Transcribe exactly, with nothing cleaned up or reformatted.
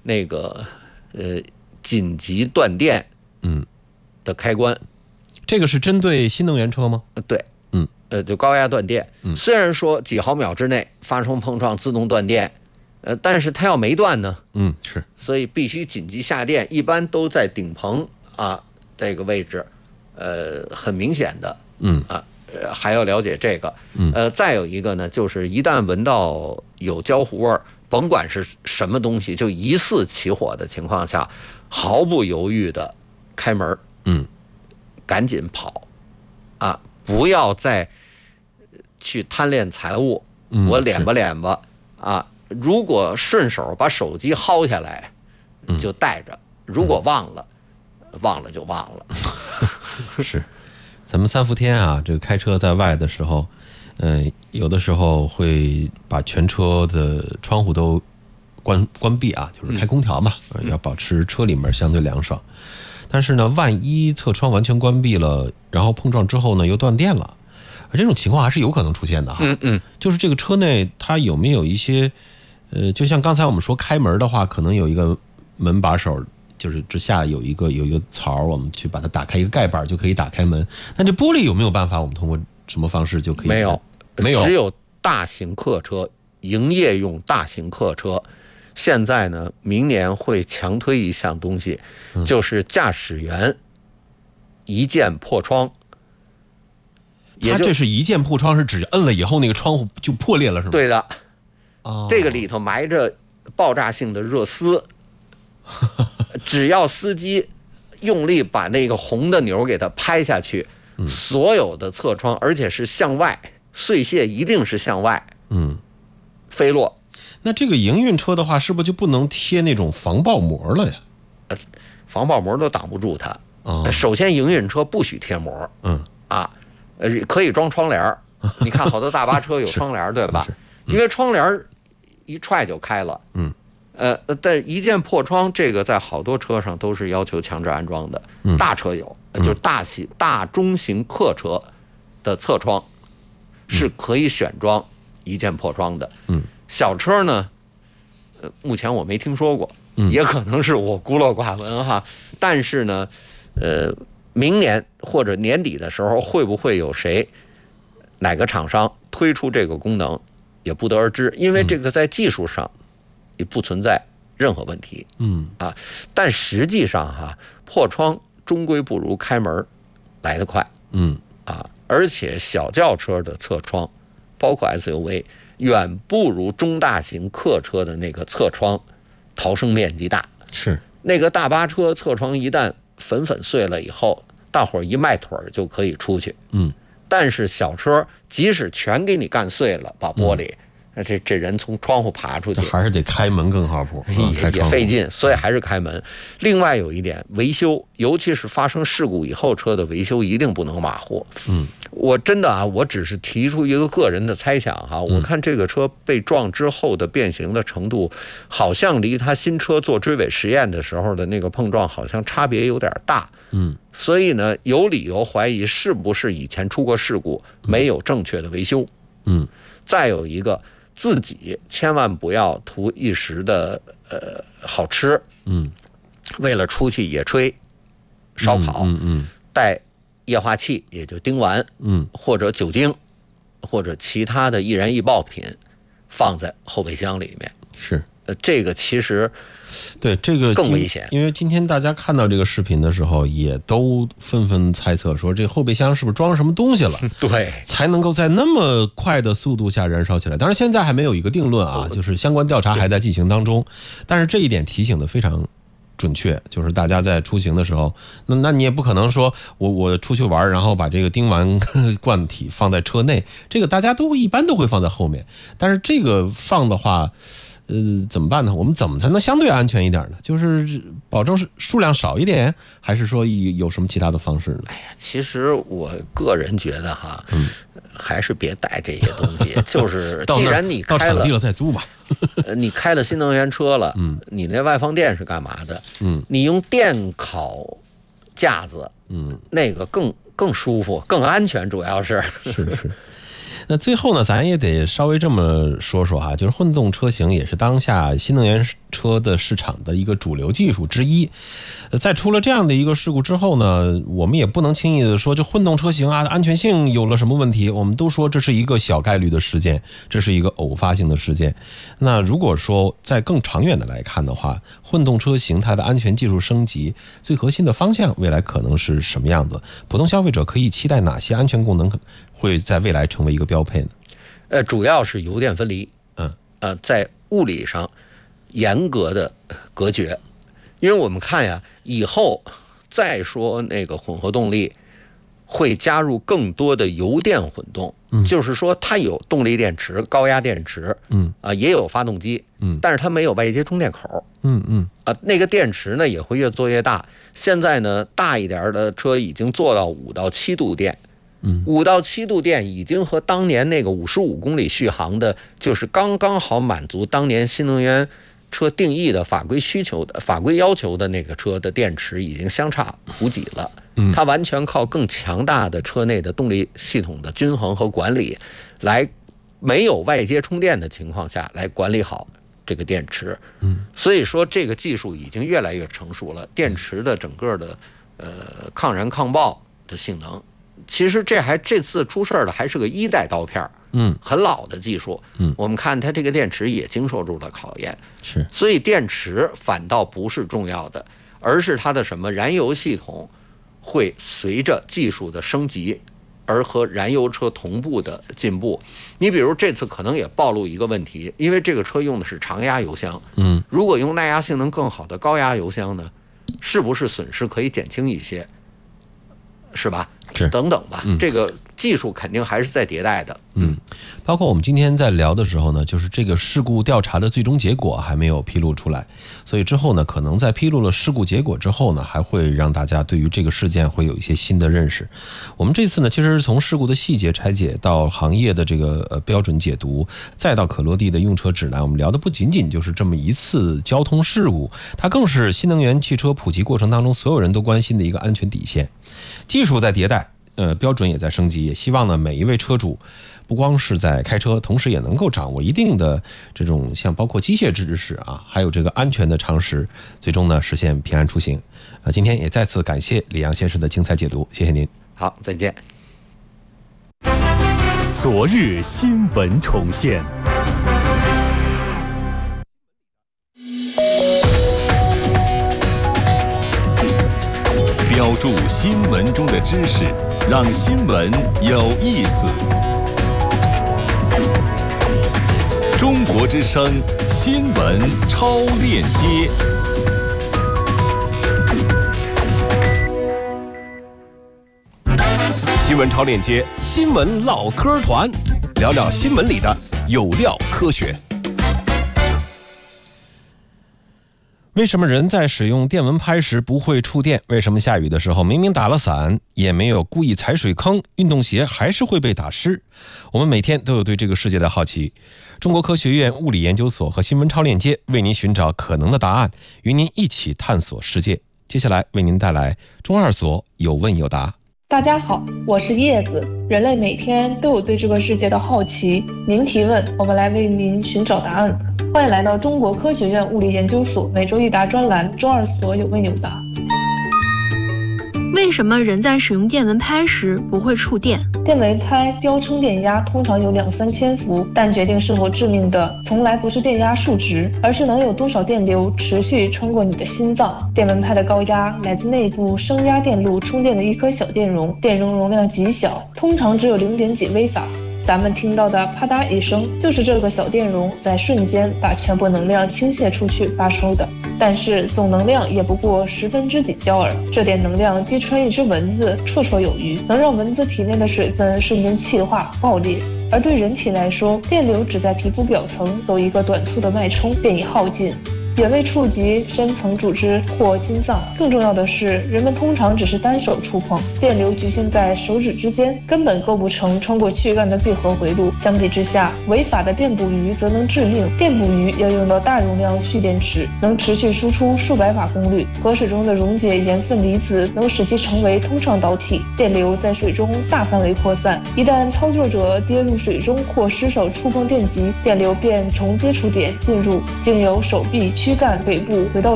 那个呃紧急断电嗯的开关。嗯、 这个是针对新能源车吗？ 对， 嗯， 呃，就高压断电。 嗯， 虽然说几毫秒之内发生碰撞自动断电，呃，但是它要没断呢， 嗯，是， 所以必须紧急下电，一般都在顶棚啊这个位置，呃，很明显的。 嗯啊。呃，还要了解这个，呃，再有一个呢，就是一旦闻到有焦糊味儿，甭管是什么东西，就疑似起火的情况下，毫不犹豫的开门， 嗯， 赶紧跑，啊，不要再去贪恋财物， 嗯、 我敛吧敛吧啊，如果顺手把手机薅下来，就带着；如果忘了，嗯、忘了就忘了， 是。咱们三伏天啊，这个开车在外的时候，嗯、呃，有的时候会把全车的窗户都关关闭啊，就是开空调嘛，嗯、要保持车里面相对凉爽。但是呢，万一侧窗完全关闭了，然后碰撞之后呢又断电了，这种情况还是有可能出现的哈。 嗯嗯， 就是这个车内它有没有一些，呃，就像刚才我们说开门的话，可能有一个门把手。就是之下有一个有一个槽，我们去把它打开一个盖板就可以打开门。但这玻璃有没有办法？我们通过什么方式就可以？ 没有， 没有， 只有大型客车、营业用大型客车。现在呢，明年会强推一项东西，嗯、就是驾驶员一键破窗。 它这是一键破窗，是指摁了以后那个窗户就破裂了，是吗？ 对的。 哦， 这个里头埋着爆炸性的热丝。只要司机用力把那个红的钮给它拍下去，嗯、所有的侧窗，而且是向外碎屑，一定是向外， 嗯， 飞落。 那这个营运车的话，是不是就不能贴那种防爆膜了呀？ 呃、防爆膜都挡不住它。 哦、 首先，营运车不许贴膜。 嗯啊，呃，可以装窗帘你看，好多大巴车有窗帘对吧？嗯、因为窗帘一踹就开了。 嗯。 呃，但一键破窗这个在好多车上都是要求强制安装的， 嗯、 大车有，就是大型、嗯、大中型客车的侧窗是可以选装一键破窗的。 嗯， 小车呢，呃，目前我没听说过， 嗯、 也可能是我孤陋寡闻哈。但是呢，呃，明年或者年底的时候，会不会有谁哪个厂商推出这个功能，也不得而知，因为这个在技术上。也不存在任何问题， 嗯啊，但实际上哈，破窗终归不如开门来得快， 嗯啊，而且小轿车的侧窗，包括 S U V， 远不如中大型客车的那个侧窗逃生面积大。 是那个大巴车侧窗一旦粉粉碎了以后，大伙儿一迈腿就可以出去， 嗯， 但是小车即使全给你干碎了，把玻璃。嗯那这这人从窗户爬出去， 还是得开门更靠谱， 也也费劲，所以还是开门。另外有一点，维修，尤其是发生事故以后，车的维修一定不能马虎。 嗯， 我真的啊，我只是提出一个个人的猜想哈，我看这个车被撞之后的变形的程度，好像离他新车做追尾实验的时候的那个碰撞好像差别有点大。 嗯， 所以呢，有理由怀疑是不是以前出过事故，没有正确的维修。 嗯， 再有一个。自己千万不要图一时的呃好吃， 嗯， 为了出去野炊、烧烤， 嗯嗯， 带液化气也就丁烷， 嗯， 或者酒精，或者其他的易燃易爆品放在后备箱里面， 是， 呃，这个其实对这个更危险， 因为今天大家看到这个视频的时候，也都纷纷猜测说，这后备箱是不是装了什么东西了？ 对， 才能够在那么快的速度下燃烧起来。当然，现在还没有一个定论啊，就是相关调查还在进行当中。但是这一点提醒的非常准确，就是大家在出行的时候，那那你也不可能说我我出去玩，然后把这个丁烷罐体放在车内，这个大家都一般都会放在后面。但是这个放的话。呃，怎么办呢？我们怎么才能相对安全一点呢？就是保证是数量少一点，还是说有什么其他的方式呢？ 哎呀，其实我个人觉得哈， 嗯， 还是别带这些东西。就是既然你开了， 到场地了再租吧。 你开了新能源车了， 嗯， 你那外放电是干嘛的？ 嗯， 你用电烤架子， 嗯， 那个更更舒服、更安全，主要是是是。 那最后呢，咱也得稍微这么说说哈，就是混动车型也是当下新能源车的市场的一个主流技术之一。在出了这样的一个事故之后呢，我们也不能轻易的说这混动车型啊安全性有了什么问题，我们都说这是一个小概率的事件，这是一个偶发性的事件。那如果说在更长远的来看的话，混动车型它的安全技术升级最核心的方向未来可能是什么样子？普通消费者可以期待哪些安全功能会在未来成为一个标配呢？ 呃，主要是油电分离， 嗯， 呃，在物理上严格的隔绝，因为我们看呀，以后再说那个混合动力会加入更多的油电混动，嗯，就是说它有动力电池、高压电池，嗯啊、呃，也有发动机，嗯，但是它没有外接充电口， 嗯嗯啊、呃，那个电池呢也会越做越大，现在呢大一点的车已经做到五到七度电。 嗯， 五到七度电已经和当年那个五十五公里续航的，就是刚刚好满足当年新能源车定义的法规需求的法规要求的那个车的电池已经相差无几了。嗯，它完全靠更强大的车内的动力系统的均衡和管理，来没有外接充电的情况下来管理好这个电池。嗯，所以说这个技术已经越来越成熟了，电池的整个的呃抗燃抗爆的性能。其实这还这次出事的还是个一代刀片，嗯，很老的技术，嗯，我们看它这个电池也经受住了考验， 是， 所以电池反倒不是重要的，而是它的什么燃油系统会随着技术的升级而和燃油车同步的进步。你比如这次可能也暴露一个问题，因为这个车用的是长压油箱，嗯，如果用耐压性能更好的高压油箱呢，是不是损失可以减轻一些？是吧？ 是等等吧、嗯，这个技术肯定还是在迭代的。 嗯，包括我们今天在聊的时候呢，就是这个事故调查的最终结果还没有披露出来，所以之后呢，可能在披露了事故结果之后呢，还会让大家对于这个事件会有一些新的认识。我们这次呢，其实是从事故的细节拆解到行业的这个呃标准解读，再到可落地的用车指南，我们聊的不仅仅就是这么一次交通事故，它更是新能源汽车普及过程当中所有人都关心的一个安全底线。技术在迭代，呃，标准也在升级，也希望呢每一位车主不光是在开车，同时也能够掌握一定的这种像包括机械知识啊，还有这个安全的常识，最终呢实现平安出行。啊，今天也再次感谢李阳先生的精彩解读，谢谢您。 好，再见。 昨日新闻重现。标注新闻中的知识，让新闻有意思。中国之声新闻超链接。新闻超链接，新闻唠嗑团，聊聊新闻里的有料科学。 为什么人在使用电蚊拍时不会触电？为什么下雨的时候明明打了伞，也没有故意踩水坑，运动鞋还是会被打湿？我们每天都有对这个世界的好奇。中国科学院物理研究所和新闻超链接为您寻找可能的答案，与您一起探索世界。接下来为您带来中二所有问有答。 大家好，我是叶子。人类每天都有对这个世界的好奇，您提问，我们来为您寻找答案。欢迎来到中国科学院物理研究所每周一答专栏中二所有问有答。 为什么人在使用电蚊拍时不会触电？ 电蚊拍标称电压通常有两三千伏，但决定是否致命的从来不是电压数值，而是能有多少电流持续穿过你的心脏。电蚊拍的高压来自内部升压电路充电的一颗小电容，电容容量极小，通常只有零点几微法。咱们听到的啪嗒一声，就是这个小电容在瞬间把全部能量倾泻出去发出的。但是总能量也不过十分之几焦耳，这点能量击穿一只蚊子绰绰有余，能让蚊子体内的水分瞬间气化爆裂。而对人体来说，电流只在皮肤表层走一个短促的脉冲便已耗尽。 远未触及深层组织或心脏。更重要的是，人们通常只是单手触碰，电流局限在手指之间，根本构不成穿过躯干的闭合回路。相比之下，违法的电捕鱼则能致命。电捕鱼要用到大容量蓄电池，能持续输出数百瓦功率。河水中的溶解盐分离子能使其成为通畅导体，电流在水中大范围扩散。一旦操作者跌入水中或失手触碰电极，电流便从接触点进入，经由手臂、躯干、腿部回到